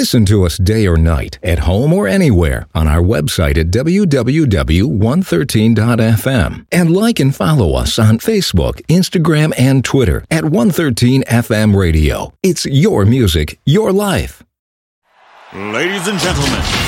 Listen to us day or night, at home or anywhere, on our website at www.113.fm. And like and follow us on Facebook, Instagram, and Twitter at 113FM Radio. It's your music, your life. Ladies and gentlemen,